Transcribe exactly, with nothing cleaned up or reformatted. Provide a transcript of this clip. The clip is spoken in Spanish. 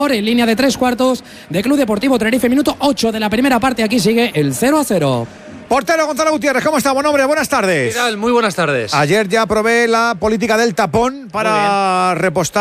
En línea de tres cuartos de Club Deportivo Tenerife, minuto ocho de la primera parte. Aquí sigue el cero a cero. Portero Gonzalo Gutiérrez, ¿cómo está? Buen hombre, buenas tardes. ¿Qué tal? Muy buenas tardes. Ayer ya probé la política del tapón para repostar